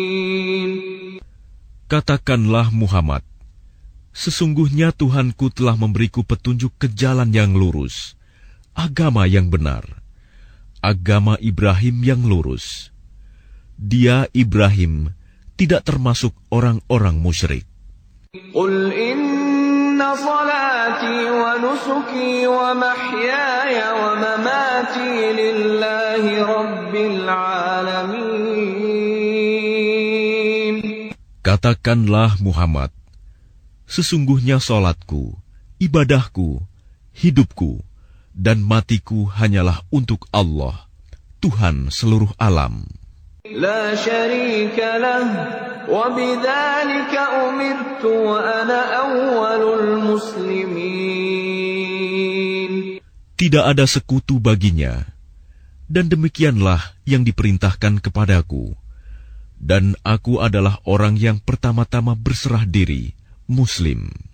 Katakanlah Muhammad, sesungguhnya Tuhanku telah memberiku petunjuk ke jalan yang lurus, agama yang benar, agama Ibrahim yang lurus. Dia Ibrahim tidak termasuk orang-orang musyrik. Qul inna salati wa nusuki wa mahyaya wa mamati lillahi rabbil alamin. Katakanlah Muhammad, sesungguhnya salatku, ibadahku, hidupku, dan matiku hanyalah untuk Allah, Tuhan seluruh alam. La syarika lah, wa bidzalika umirtu wa ana awwalul muslimin. Tidak ada sekutu baginya, dan demikianlah yang diperintahkan kepadaku. Dan aku adalah orang yang pertama-tama berserah diri, Muslim.